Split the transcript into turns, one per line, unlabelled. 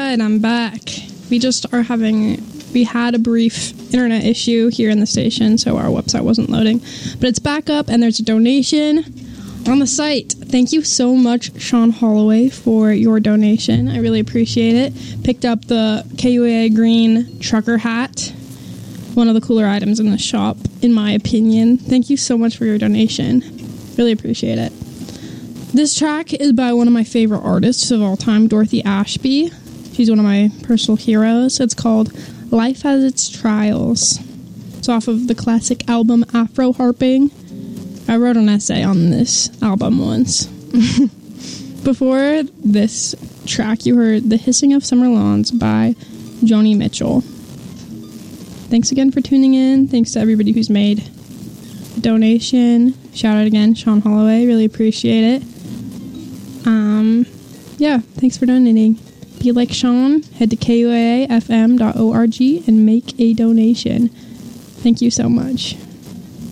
right, I'm back. We had a brief internet issue here in the station, so our website wasn't loading. But it's back up, and there's a donation on the site. Thank you so much, Sean Holloway, for your donation. I really appreciate it. Picked up the KUAA green trucker hat. One of the cooler items in the shop, in my opinion. Thank you so much for your donation. Really appreciate it. This track is by one of my favorite artists of all time, Dorothy Ashby. She's one of my personal heroes. It's called Life Has Its Trials. It's off of the classic album Afro Harping. I wrote an essay on this album once. Before this track, you heard The Hissing of Summer Lawns by Joni Mitchell. Thanks again for tuning in. Thanks to everybody who's made a donation. Shout out again, Sean Holloway. Really appreciate it. Yeah, thanks for donating. Be like Sean, head to kuaafm.org and make a donation. Thank you so much.